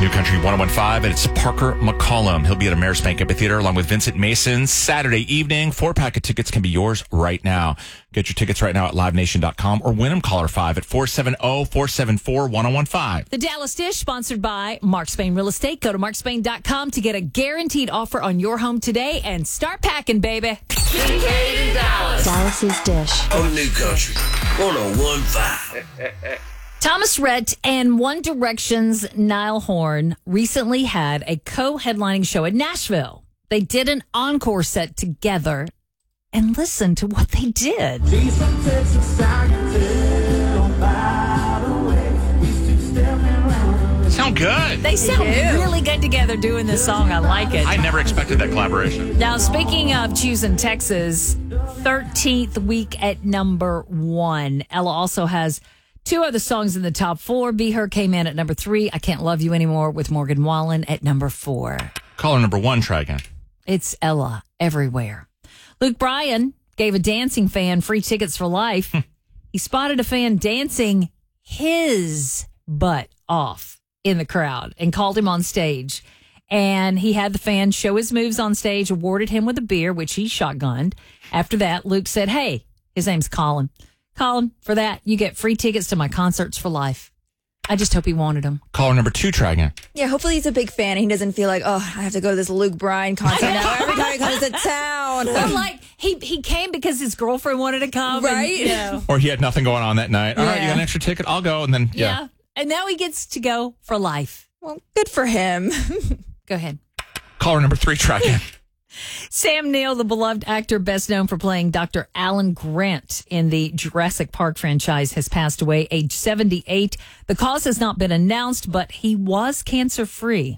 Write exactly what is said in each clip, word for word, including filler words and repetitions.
New Country one oh one five, and it's Parker McCollum. He'll be at Amerisbank Amphitheater along with Vincent Mason Saturday evening. Four-pack of tickets can be yours right now. Get your tickets right now at live nation dot com or win them. Call our five at four seven zero, four seven four, one oh one five. The Dallas Dish, sponsored by Mark Spain Real Estate. Go to mark spain dot com to get a guaranteed offer on your home today and start packing, baby. Kincaid in Dallas. Dallas's Dish. On New Country one oh one five. Thomas Rhett and One Direction's Niall Horan recently had a co-headlining show in Nashville. They did an encore set together, and listen to what they did. Sound good. They sound really good together doing this song. I like it. I never expected that collaboration. Now, speaking of choosing Texas, thirteenth week at number one. Ella also has two other songs in the top four. Be Her came in at number three. I Can't Love You Anymore with Morgan Wallen at number four. Caller number one, try again. It's Ella everywhere. Luke Bryan gave a dancing fan free tickets for life. He spotted a fan dancing his butt off in the crowd and called him on stage. And he had the fan show his moves on stage, awarded him with a beer, which he shotgunned. After that, Luke said, hey, his name's Colin. Colin, for that, you get free tickets to my concerts for life. I just hope he wanted them. Caller number two, try again. Yeah, hopefully he's a big fan and he doesn't feel like, oh, I have to go to this Luke Bryan concert now every time he comes to town. Or like, he, he came because his girlfriend wanted to come. Right? And, you know. Or he had nothing going on that night. All right, you got an extra ticket? I'll go. And then, yeah. Yeah. And now he gets to go for life. Well, good for him. Go ahead. Caller number three, try again. Sam Neill, the beloved actor best known for playing Doctor Alan Grant in the Jurassic Park franchise, has passed away, age seventy-eight. The cause has not been announced, but he was cancer-free.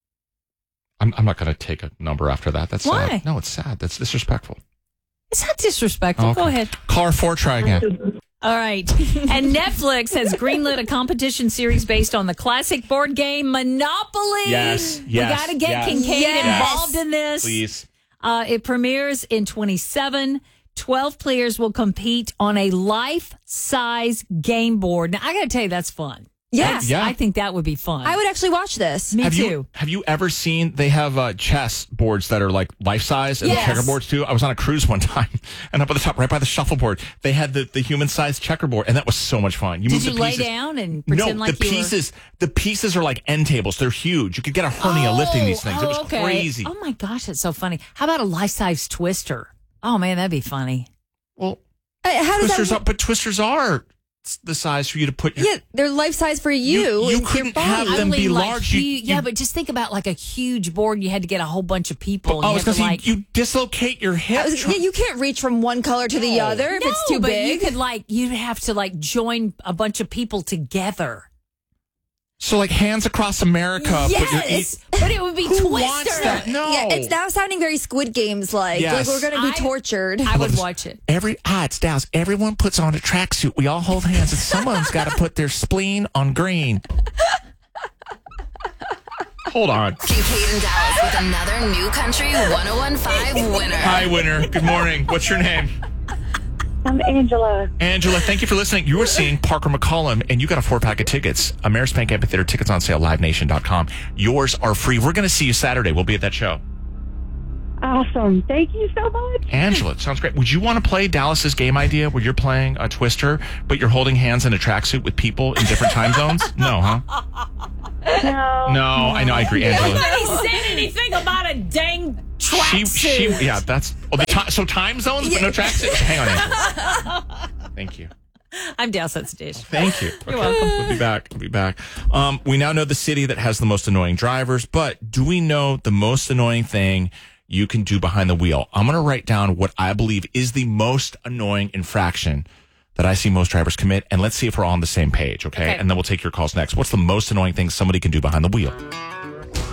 I'm, I'm not going to take a number after that. That's Why? sad. No, it's sad. That's disrespectful. Is that disrespectful? Okay. Go ahead. Caller four, try again. All right. And Netflix has greenlit a competition series based on the classic board game Monopoly. Yes, yes, We got to get yes. Kincaid Yes. involved in this. Please. Uh, it premieres in twenty-seven. twelve players will compete on a life-size game board. Now, I got to tell you, that's fun. Yes. Yeah. I think that would be fun. I would actually watch this. Me have too. You, have you ever seen, they have uh, chess boards that are like life-size and Yes. checkerboards too? I was on a cruise one time, and up at the top, right by the shuffleboard, they had the, the human-sized checkerboard, and that was so much fun. You Did move you the lay pieces. down and No, pretend like the you were- pieces, the pieces are like end tables. They're huge. You could get a hernia lifting these things. Oh, It was okay. crazy. Oh my gosh, that's so funny. How about a life-size twister? Oh man, that'd be funny. Well, Uh, how does twisters that? are, but twisters are the size for you to put your... Yeah, they're life size for you. You- you and couldn't your body. have them I be mean, like large. You- hu- you- yeah, but just think about like a huge board. You had to get a whole bunch of people. and I you was had going to, to say, like, you dislocate your hip. I was- yeah, you can't reach from one color to the No. other if no, it's too but big. you could like you'd have to like join a bunch of people together. So like hands across America. But, you're Yes, but it would be Who twister. wants that? No. Yeah, it's now sounding very Squid Games like. Yes. Like we're going to be I- tortured. I would watch it. Every ah, it's Dallas. Everyone puts on a tracksuit. We all hold hands, and someone's got to put their spleen on green. Hold on. Kincaid in Dallas with another New Country one oh one five winner. Hi, winner. Good morning. What's your name? I'm Angela. Angela, thank you for listening. You were seeing Parker McCollum, and you got a four-pack of tickets. Amerisbank Amphitheater tickets on sale, live nation dot com. Yours are free. We're going to see you Saturday. We'll be at that show. Awesome. Thank you so much. Angela, it sounds great. Would you want to play Dallas's game idea where you're playing a twister, but you're holding hands in a tracksuit with people in different time zones? No, huh? No. No, I know. I agree, Angela. Nobody said anything about a dang She, tracksuit. she, yeah, that's, oh, the ti- so time zones, but no tracksuit? Hang on, Angela. Thank you. I'm Dallas. That's Dish. Thank you. You're welcome. We'll be back. We'll be back. Um, we now know the city that has the most annoying drivers, but do we know the most annoying thing you can do behind the wheel? I'm going to write down what I believe is the most annoying infraction that I see most drivers commit, and let's see if we're all on the same page, okay? Okay. And then we'll take your calls next. What's the most annoying thing somebody can do behind the wheel?